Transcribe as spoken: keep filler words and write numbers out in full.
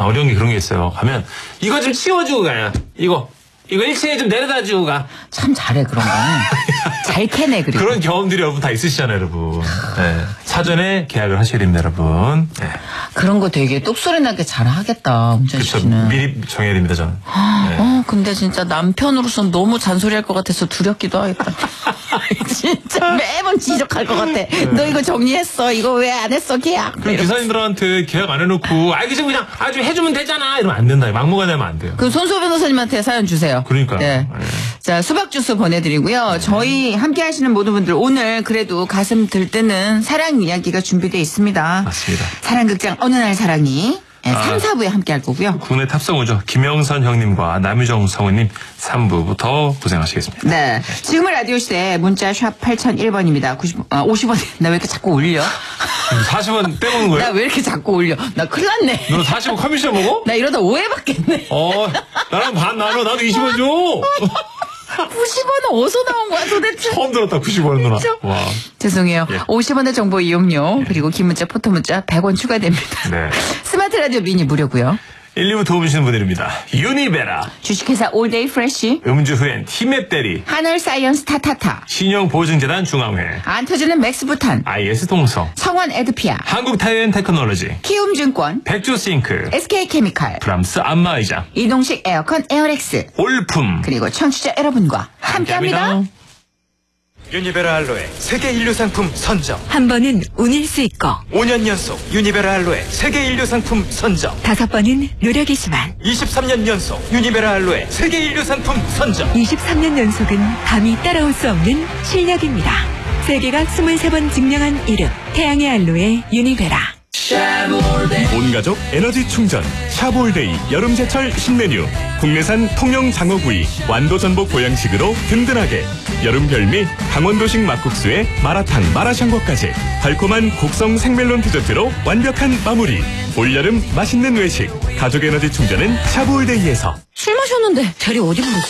어려운 게 그런 게 있어요. 가면 이거 좀 치워주고 가요. 이거. 이거 일 층에 좀 내려다 주고 가. 참 잘해 그런 거. 잘 캐내 그리고. 그런 경험들이 여러분 다 있으시잖아요, 여러분. 네. 사전에 계약을 하셔야 됩니다, 여러분. 네. 그런 거 되게 똑소리 나게 잘 하겠다, 운전 씨는. 미리 정해야 됩니다, 저는. 네. 어, 근데 진짜 남편으로서는 너무 잔소리할 것 같아서 두렵기도 하겠다. 진짜 매번 지적할 것 같아. 네. 너 이거 정리했어. 이거 왜 안 했어, 계약. 그럼 기사님들한테 계약 안 해놓고, 아, 이거 그냥 아주 해주면 되잖아. 이러면 안 된다. 막무가내 하면 안 돼요. 그 손소 변호사님한테 사연 주세요. 그러니까요. 네. 네. 자, 수박 주스 보내드리고요. 네. 저희 함께 하시는 모든 분들 오늘 그래도 가슴 들뜨는 사랑 이야기가 준비되어 있습니다. 맞습니다. 사랑극장 어느 날 사랑이. 네, 아, 삼, 사부에 함께 할 거고요. 국내 탑성우죠. 김영선 형님과 남유정 성우님 삼 부부터 고생하시겠습니다. 네. 지금은 라디오 시대 문자 샵 팔공공일 번입니다. 구십, 아, 오십 원. 나 왜 이렇게 자꾸 올려? 사십 원 빼먹는 거예요? 나 왜 이렇게 자꾸 올려? 나 큰일 났네. 너 사십 원 커미션 먹어? 나 이러다 오해받겠네. 어, 나랑 반 나눠. 나도 이십 원 줘. 구십 원은 어디서 나온 거야 도대체? 처음 들었다, 구십 원 누나. 와. 죄송해요. 예. 오십 원의 정보 이용료, 예. 그리고 긴 문자, 포토 문자 백 원 추가됩니다. 네. 스마트 라디오 미니 무료고요. 일, 이 부 도움 주시는 분들입니다. 유니베라, 주식회사 올데이 프레쉬, 음주 후엔 티맵 대리, 하늘 사이언스 타타타, 신용보증재단 중앙회, 안 터지는 맥스부탄, 아이에스 동성, 성원 에드피아, 한국타이엔 테크놀로지, 키움증권, 백조싱크, 에스케이케미칼, 프람스 안마의자, 이동식 에어컨 에어렉스, 올품, 그리고 청취자 여러분과 함께합니다. 함께합니다. 유니베라 알로에 세계 인류 상품 선정. 한 번은 운일 수 있고 오 년 연속 유니베라 알로에 세계 인류 상품 선정. 다섯 번은 노력이지만 이십삼 년 연속 유니베라 알로에 세계 인류 상품 선정. 이십삼 년 연속은 감히 따라올 수 없는 실력입니다. 세계가 이십삼 번 증명한 이름 태양의 알로에 유니베라. 온가족 에너지 충전 샤볼데이 여름제철 신메뉴 국내산 통영 장어구이 완도 전복 보양식으로 든든하게 여름 별미 강원도식 막국수에 마라탕 마라샹궈까지 달콤한 곡성 생멜론 디저트로 완벽한 마무리 올여름 맛있는 외식 가족 에너지 충전은 샤볼데이에서 술 마셨는데 자리 어디 부르지?